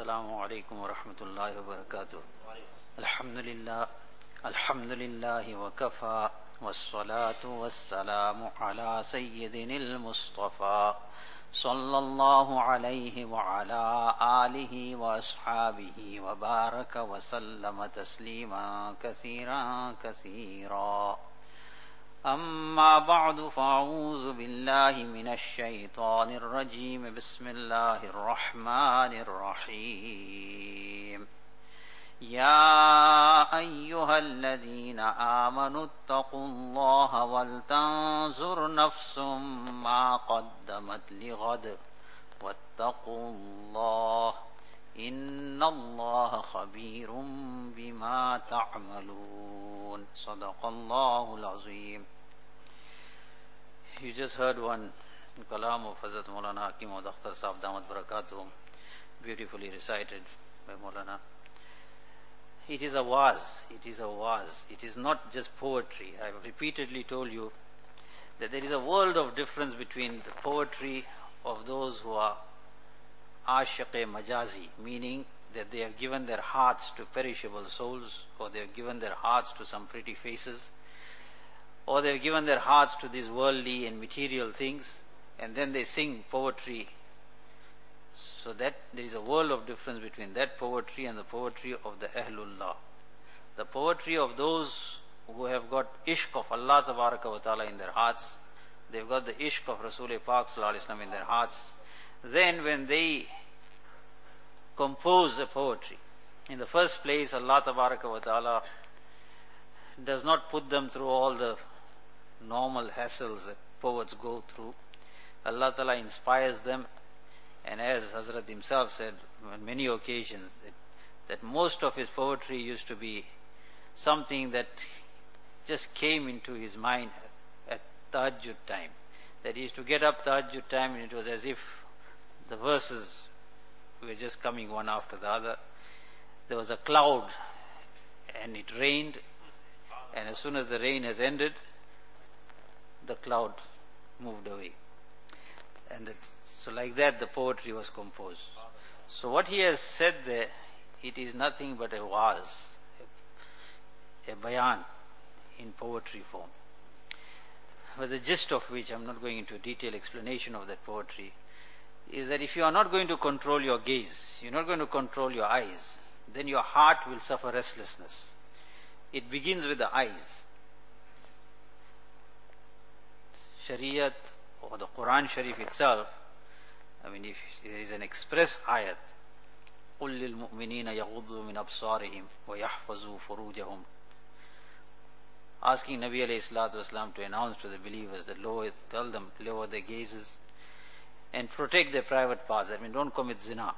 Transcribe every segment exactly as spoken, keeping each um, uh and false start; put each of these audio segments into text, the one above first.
Assalamu alaikum wa rahmatullahi wa barakatuh. Alhamdulillah, alhamdulillahi wa kafa, wassalatu wassalamu ala sayyidinil Mustafa, sallallahu alayhi wa ala alihi wa ashabihi wa baraka wa sallama tasliman kathiran kathira. أما بعد فأعوذ بالله من الشيطان الرجيم بسم الله الرحمن الرحيم يا أيها الذين آمنوا اتقوا الله ولتنظر نفس ما قدمت لغد واتقوا الله إن الله خبير بما تعملون صدق الله العظيم. You just heard one kalam of Hazrat Maulana Hakim Ahmad Akhtar Sahab Damat Barakatuhum, beautifully recited by Maulana. It is a waz, it is a waz, it is not just poetry. I have repeatedly told you that there is a world of difference between the poetry of those who are ashiq-e majazi, meaning that they have given their hearts to perishable souls, or they have given their hearts to some pretty faces, or they have given their hearts to these worldly and material things, and then they sing poetry. So that there is a world of difference between that poetry and the poetry of the Ahlullah. The poetry of those who have got ishq of Allah Tabaraka wa Ta'ala in their hearts, they've got the ishq of Rasul Pak Sallallahu Alaihi Wasallam in their hearts. Then when they compose a poetry, in the first place Allah Tabaraka wa Ta'ala does not put them through all the normal hassles that poets go through. Allah Ta'ala inspires them, and as Hazrat himself said on many occasions, that, that most of his poetry used to be something that just came into his mind at tahajjud time. That he used to get up tahajjud time and it was as if the verses were just coming one after the other. There was a cloud and it rained, and as soon as the rain has ended, the cloud moved away. And that, so like that the poetry was composed. So what he has said there, it is nothing but a waz, a, a bayan in poetry form. But the gist of which, I'm not going into a detailed explanation of that poetry, is that if you are not going to control your gaze, you're not going to control your eyes, then your heart will suffer restlessness. It begins with the eyes. Shariat or the Quran Sharif itself, I mean, if there is an express ayat, قُلْ لِلْمُؤْمِنِينَ يَغُضُّوا مِنْ أَبْصَارِهِمْ وَيَحْفَظُوا فُرُوجَهُمْ, asking Nabi alayhi salatu wasalam to announce to the believers that lower, tell them, lower their gazes and protect their private parts. I mean, don't commit zina.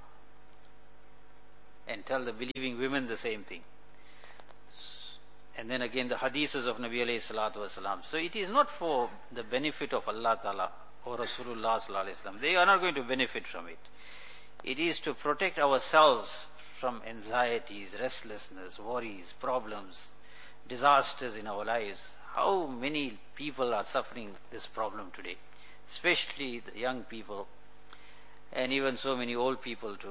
And tell the believing women the same thing. And then again the hadiths of Nabi alayhi salatu wasalam. So it is not for the benefit of Allah Ta'ala or Rasulullah sallallahu alayhi wasallam. They are not going to benefit from it. It is to protect ourselves from anxieties, restlessness, worries, problems, disasters in our lives. How many people are suffering this problem today? Especially the young people, and even so many old people too.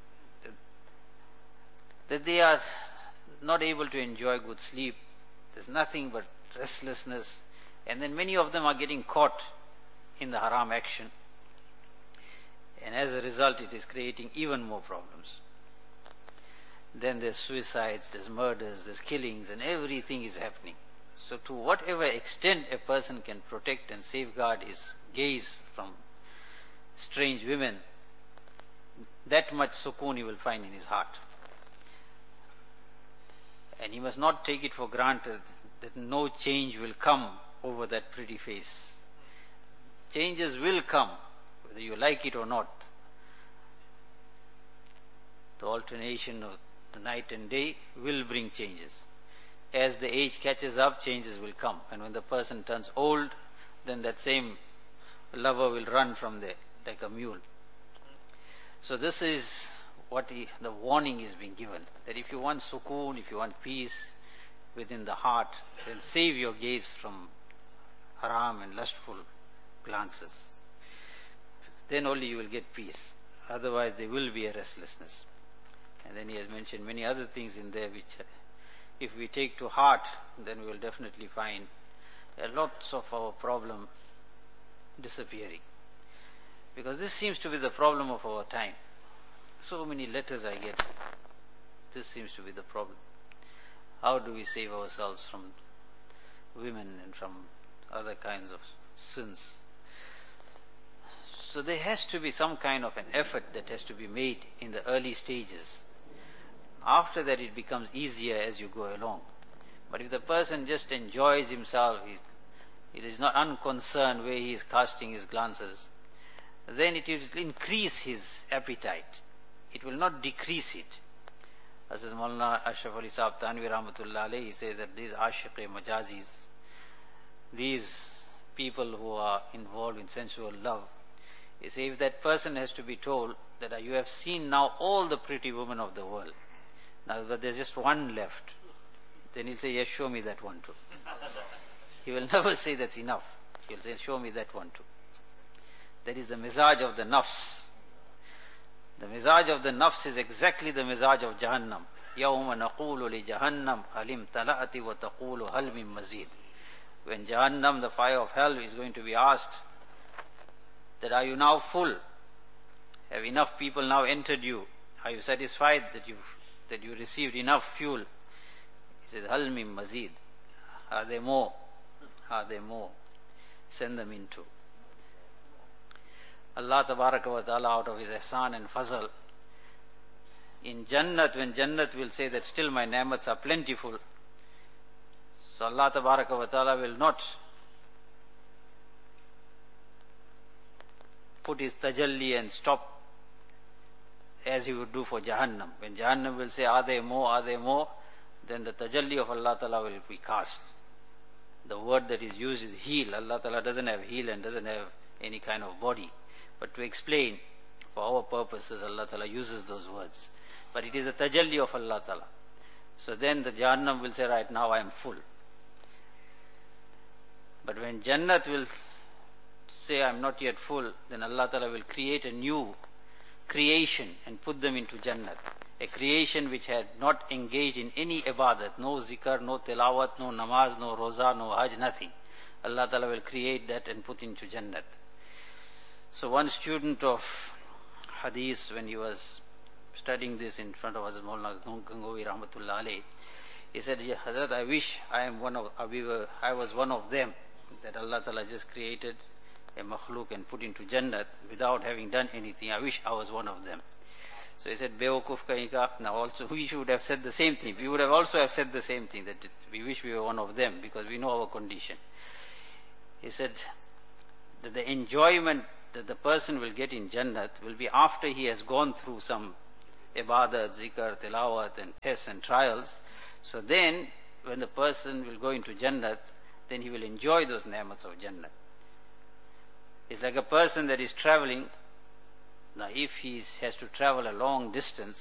That they are not able to enjoy good sleep. There's nothing but restlessness, and then many of them are getting caught in the haram action, and as a result it is creating even more problems. Then there's suicides, there's murders, there's killings, and everything is happening. So to whatever extent a person can protect and safeguard his gaze from strange women, that much sukoon he will find in his heart. And he must not take it for granted that no change will come over that pretty face. Changes will come, whether you like it or not. The alternation of the night and day will bring changes. As the age catches up, changes will come. And when the person turns old, then that same lover will run from there like a mule. So this is what he, the warning is being given, that if you want sukoon, if you want peace within the heart, then save your gaze from haram and lustful glances. Then only you will get peace. Otherwise there will be a restlessness. And then he has mentioned many other things in there which, uh, if we take to heart, then we will definitely find uh, lots of our problem disappearing. Because this seems to be the problem of our time. So many letters I get. This seems to be the problem. How do we save ourselves from women and from other kinds of sins? So there has to be some kind of an effort that has to be made in the early stages. After that it becomes easier as you go along. But if the person just enjoys himself, he, he is not unconcerned where he is casting his glances, then it will increase his appetite. It will not decrease it. As Maulana Ashraf Ali Sahib Tanvi Rahmatullah Alayhi, he says that these ashiq majazis, these people who are involved in sensual love, he says if that person has to be told that you have seen now all the pretty women of the world, now but there's just one left, then he'll say, yes, show me that one too. He will never say that's enough. He'll say, show me that one too. That is the mizaj of the nafs. The mizaj of the nafs is exactly the mizaj of Jahannam. يَوْمَ نَقُولُ لِجَهَنَّمْ هَلِمْ تَلَأَتِ وَتَقُولُ هَلْ مِن مَزِيدٍ. When Jahannam, the fire of hell, is going to be asked that are you now full? Have enough people now entered you? Are you satisfied that you that you received enough fuel? He says, هَلْ مِن مَزِيدٍ. Are there more? Are there more? Send them into. Allah Tabaraka wa Ta'ala, out of His ihsan and fazl, in Jannat, when Jannat will say that still my ni'mats are plentiful, so Allah Tabaraka wa Ta'ala will not put His tajalli and stop as He would do for Jahannam. When Jahannam will say, are there more, are there more, then the tajalli of Allah Ta'ala will be cast. The word that is used is heel. Allah Ta'ala doesn't have heel and doesn't have any kind of body. But to explain, for our purposes, Allah Ta'ala uses those words. But it is a tajalli of Allah Ta'ala. So then the Jahannam will say, right now I am full. But when Jannat will say, I am not yet full, then Allah Ta'ala will create a new creation and put them into Jannat. A creation which had not engaged in any ibadat, no zikr, no tilawat, no namaz, no roza, no hajj, nothing. Allah Ta'ala will create that and put into Jannat. So one student of hadith, when he was studying this in front of Hazrat Maulana Gangohi Rahmatullah Alayhi, he said, yeah, Hazrat, I wish I am one of, we were, I was one of them, that Allah Ta'ala just created a makhluk and put into Jannat without having done anything. I wish I was one of them. So he said, Bewakuf kahin ka. Now also we should have said the same thing. We would have also have said the same thing, that we wish we were one of them because we know our condition. He said that the enjoyment that the person will get in Jannat will be after he has gone through some ibadat, zikr, tilawat and tests and trials. So then when the person will go into Jannat, then he will enjoy those ni'mats of Jannat. It's like a person that is traveling. Now if he has to travel a long distance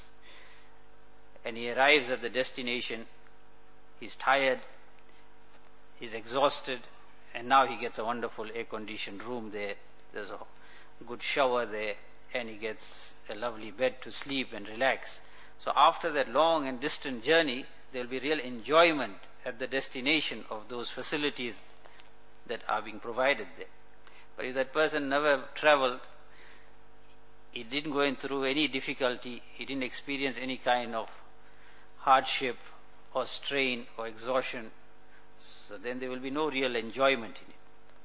and he arrives at the destination, he's tired, he's exhausted, and now he gets a wonderful air-conditioned room there, there's a good shower there, and he gets a lovely bed to sleep and relax. So after that long and distant journey, there will be real enjoyment at the destination of those facilities that are being provided there. But if that person never traveled, he didn't go in through any difficulty, he didn't experience any kind of hardship or strain or exhaustion, so then there will be no real enjoyment in it.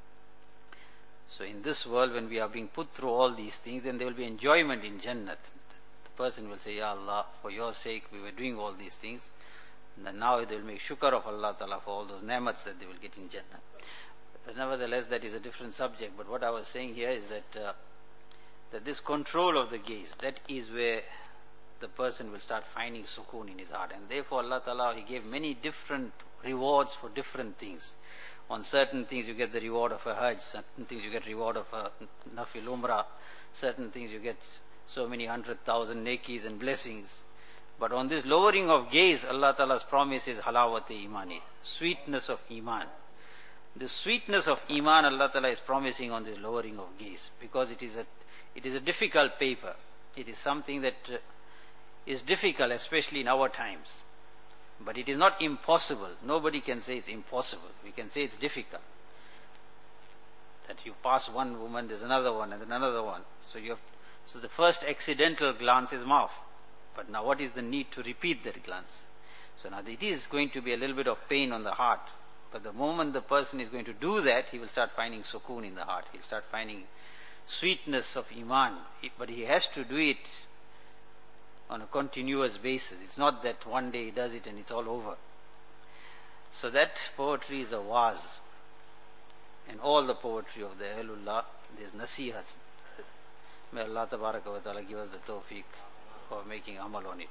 So in this world, when we are being put through all these things, then there will be enjoyment in Jannat. The person will say, Ya Allah, for your sake we were doing all these things, and now they will make shukr of Allah Ta'ala for all those ni'mats that they will get in Jannat. But nevertheless, that is a different subject. But what I was saying here is that uh, that this control of the gaze, that is where the person will start finding sukoon in his heart. And therefore Allah Ta'ala, He gave many different rewards for different things. On certain things you get the reward of a hajj, certain things you get reward of a nafil umrah, certain things you get so many hundred thousand nekis and blessings. But on this lowering of gaze, Allah Ta'ala's promise is halawati imani, sweetness of iman. The sweetness of iman Allah Ta'ala is promising on this lowering of gaze, because it is a It is a difficult paper. It is something that uh, is difficult, especially in our times. But it is not impossible. Nobody can say it's impossible. We can say it's difficult. That you pass one woman, there's another one, and then another one. So you have, so the first accidental glance is maaf. But now what is the need to repeat that glance? So now it is going to be a little bit of pain on the heart. But the moment the person is going to do that, he will start finding sukoon in the heart. He'll start finding sweetness of iman. But he has to do it on a continuous basis. It's not that one day he does it and it's all over. So that poetry is a waz. And all the poetry of the Ahlullah, there's nasihas. May Allah Tabaraka wa Ta'ala give us the tawfiq for making amal on it.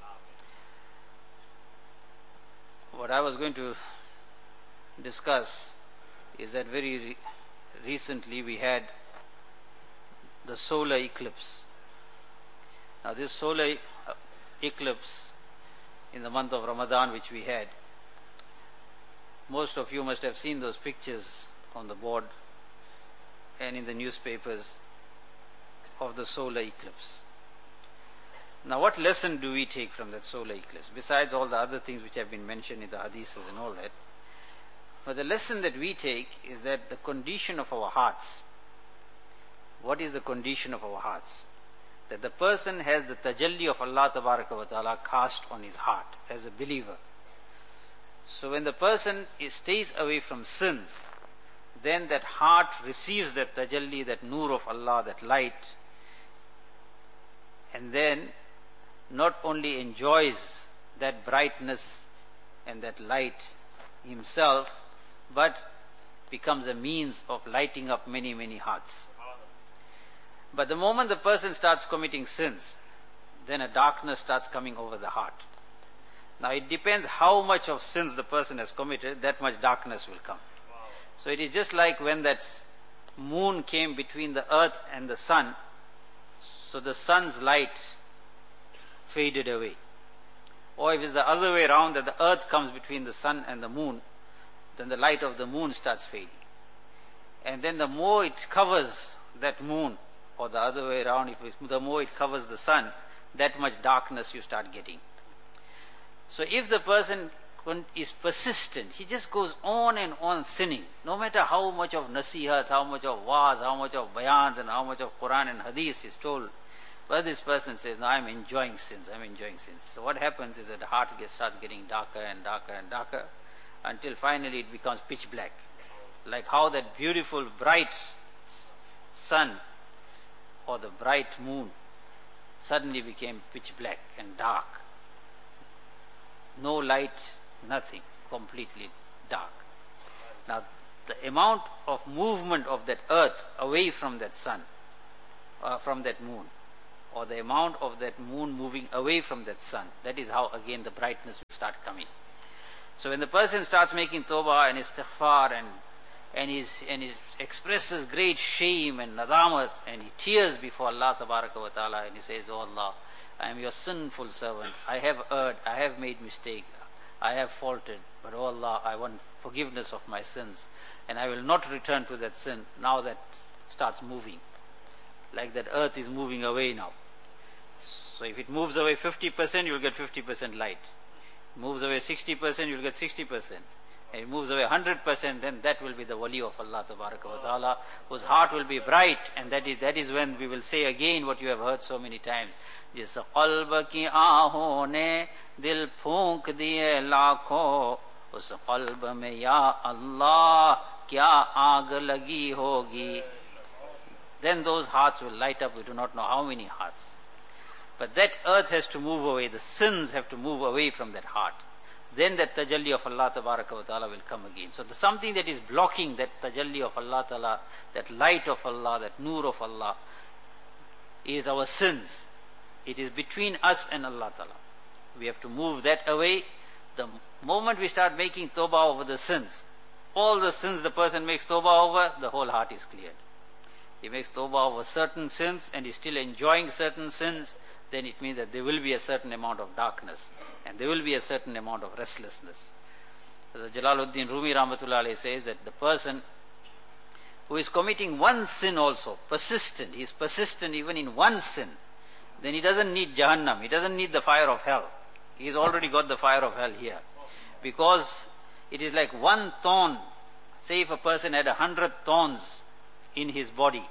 What I was going to discuss is that very re- recently we had the solar eclipse. Now this solar eclipse in the month of Ramadan which we had, most of you must have seen those pictures on the board and in the newspapers of the solar eclipse. Now what lesson do we take from that solar eclipse, besides all the other things which have been mentioned in the hadiths and all that? But the lesson that we take is that the condition of our hearts, what is the condition of our hearts? That the person has the tajalli of Allah Tabaraka wa Ta'ala cast on his heart as a believer. So when the person is, stays away from sins, then that heart receives that tajalli, that nur of Allah, that light, and then not only enjoys that brightness and that light himself, but becomes a means of lighting up many, many hearts. But the moment the person starts committing sins, then a darkness starts coming over the heart. Now it depends how much of sins the person has committed, that much darkness will come. So it is just like when that moon came between the earth and the sun, so the sun's light faded away. Or if it's the other way around, that the earth comes between the sun and the moon, then the light of the moon starts fading. And then the more it covers that moon, or the other way around, if it's, the more it covers the sun, that much darkness you start getting. So if the person is persistent, he just goes on and on sinning, no matter how much of nasihats, how much of waz, how much of bayans, and how much of Quran and hadith is told, but this person says, no, I'm enjoying sins, I'm enjoying sins. So what happens is that the heart gets, starts getting darker and darker and darker, until finally it becomes pitch black. Like how that beautiful bright sun or the bright moon suddenly became pitch black and dark. No light, nothing, completely dark. Now the amount of movement of that earth away from that sun, uh, from that moon, or the amount of that moon moving away from that sun, that is how again the brightness will start coming. So when the person starts making tawbah and istighfar and and, he's, and he expresses great shame and nadamat and he tears before Allah Tabaraka wa Ta'ala and he says, Oh Allah, I am your sinful servant, I have erred, I have made mistake, I have faulted, but oh Allah, I want forgiveness of my sins and I will not return to that sin. Now that starts moving, like that earth is moving away now. So if it moves away fifty percent, you will get fifty percent light. It moves away sixty percent, you will get sixty percent. And it moves away one hundred percent, then that will be the wali of Allah Tabaraka wa Ta'ala, whose heart will be bright, and that is that is when we will say again what you have heard so many times. Jis qalb ki aahon ne dil phoonk diye laakho, us qalb mein ya Allah kya aag lagi hogi. Then those hearts will light up, we do not know how many hearts. But that earth has to move away, the sins have to move away from that heart. Then that tajalli of Allah Tabaraka wa Ta'ala will come again. So the something that is blocking that tajalli of Allah Ta'ala, that light of Allah, that nur of Allah, is our sins. It is between us and Allah Ta'ala. We have to move that away. The moment we start making tawbah over the sins, all the sins the person makes tawbah over, the whole heart is cleared. He makes tawbah over certain sins and he's still enjoying certain sins, then it means that there will be a certain amount of darkness and there will be a certain amount of restlessness. As Jalaluddin Rumi Rahmatullah Alayhi says that the person who is committing one sin also, persistent, he is persistent even in one sin, then he doesn't need Jahannam, he doesn't need the fire of hell. He's already got the fire of hell here. Because it is like one thorn. Say if a person had a hundred thorns in his body,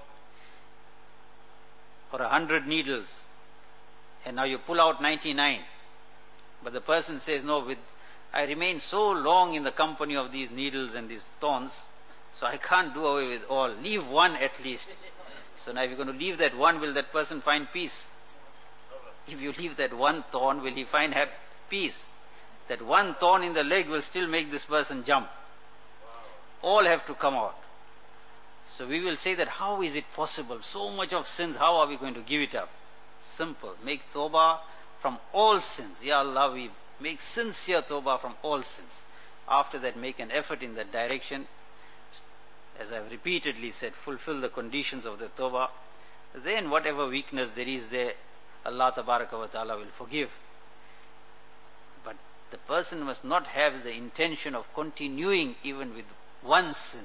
or a hundred needles, and now you pull out ninety-nine, but the person says, no, with I remain so long in the company of these needles and these thorns, so I can't do away with all. Leave one at least. So now if you're going to leave that one, will that person find peace? If you leave that one thorn, will he find peace? That one thorn in the leg will still make this person jump. All have to come out. So we will say that how is it possible? So much of sins, how are we going to give it up? Simple. Make tawbah from all sins. Ya Allah, we make sincere tawbah from all sins. After that, make an effort in that direction. As I have repeatedly said, fulfill the conditions of the tawbah. Then whatever weakness there is there, Allah Tabaraka wa Ta'ala will forgive. But the person must not have the intention of continuing even with one sin.